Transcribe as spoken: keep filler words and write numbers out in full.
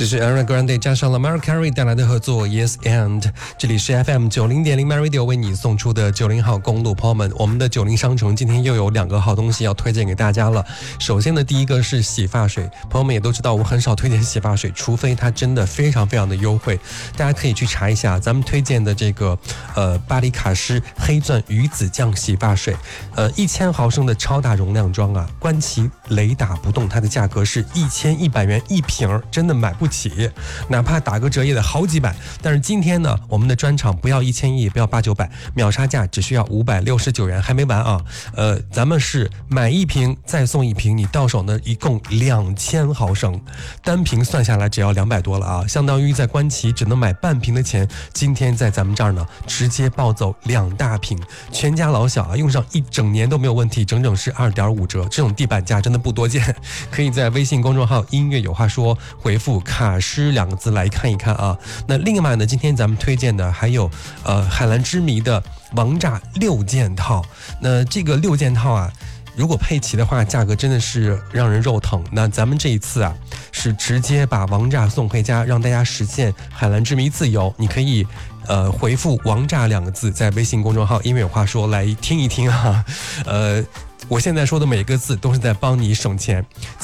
这是 Ariana Grande 加上了 Mariah Carey 带来的合作 Yes and。 这里是 F M 九零点零 My Radio 为你送出的九零号公路，朋友们，我们的九零商城今天又有两个好东西要推荐给大家了。首先的第一个是洗发水，朋友们也都知道我很少推荐洗发水，除非它真的非常非常的优惠。大家可以去查一下咱们推荐的这个呃巴黎卡诗黑钻鱼子酱洗发水，呃一千毫升的超大容量装啊，观其雷打不动，它的价格是一千一百元一瓶，真的买不起，哪怕打个折也得好几百。但是今天呢，我们的专场不要一千一，也不要八九百，秒杀价只需要五百六十九元，还没完啊！呃，咱们是买一瓶再送一瓶，你到手呢一共两千毫升，单瓶算下来只要两百多了啊，相当于在观其只能买半瓶的钱，今天在咱们这儿呢直接抱走两大瓶，全家老小啊用上一整年都没有问题，整整是二点五折，这种地板价真的不多见，可以在微信公众号音乐有话说回复卡诗两个字来看一看啊。那另外呢，今天咱们推荐的还有呃海蓝之谜的王炸六件套。那这个六件套啊，如果配齐的话，价格真的是让人肉疼。那咱们这一次啊，是直接把王炸送回家，让大家实现海蓝之谜自由。你可以呃回复王炸两个字，在微信公众号音乐有话说来听一听啊。呃，我现在说的每个字都是在帮你省钱。